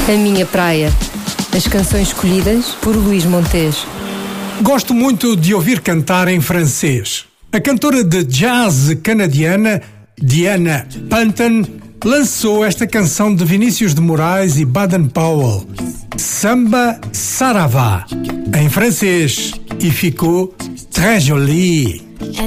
A minha praia. As canções escolhidas por Luís Montes. Gosto muito de ouvir cantar em francês. A cantora de jazz canadiana Diana Panton lançou esta canção de Vinícius de Moraes e Baden Powell, Samba Saravá, em francês, e ficou très jolie.